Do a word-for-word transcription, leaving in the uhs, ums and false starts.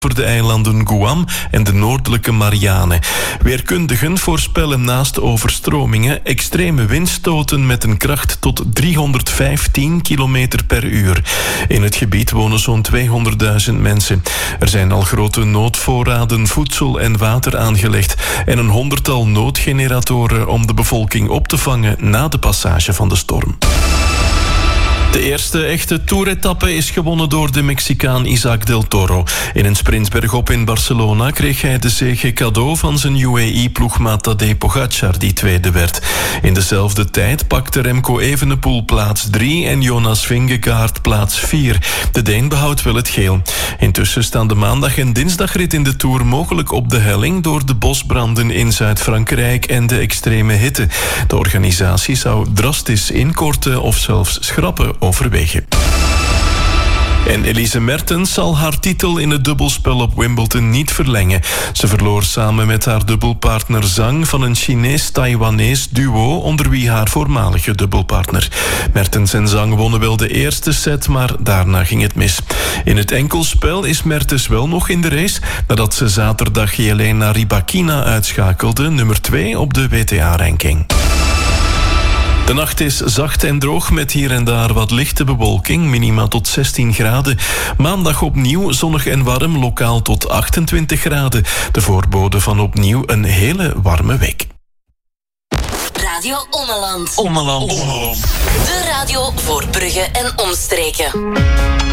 voor de eilanden Guam en de noordelijke Marianen. Weerkundigen voorspellen naast overstromingen extreme windstoten met een kracht tot driehonderdvijftien kilometer per uur. In het gebied wonen zo'n tweehonderdduizend mensen. Er zijn al grote noodvoorraden voedsel en water aangelegd en een honderdtal noodgeneratoren om de bevolking op te vangen na de passage van de storm. De eerste echte toeretappe is gewonnen door de Mexicaan Isaac del Toro. In een sprint bergop in Barcelona kreeg hij de zege cadeau van zijn U A E-ploegmaat Tadej Pogacar, die tweede werd. In dezelfde tijd pakte Remco Evenepoel plaats drie en Jonas Vingegaard plaats vier. De Deen behoudt wel het geel. Intussen staan de maandag- en dinsdagrit in de Tour mogelijk op de helling door de bosbranden in Zuid-Frankrijk en de extreme hitte. De organisatie zou drastisch inkorten of zelfs schrappen overwegen. En Elise Mertens zal haar titel in het dubbelspel op Wimbledon niet verlengen. Ze verloor samen met haar dubbelpartner Zhang van een Chinees-Taiwanees duo, onder wie haar voormalige dubbelpartner. Mertens en Zhang wonnen wel de eerste set, maar daarna ging het mis. In het enkelspel is Mertens wel nog in de race, nadat ze zaterdag Jelena Rybakina uitschakelde, nummer twee op de W T A-ranking. De nacht is zacht en droog met hier en daar wat lichte bewolking, minima tot zestien graden. Maandag opnieuw zonnig en warm, lokaal tot achtentwintig graden. De voorbode van opnieuw een hele warme week. Radio Ommeland. Ommeland. Ommeland. De radio voor Brugge en omstreken.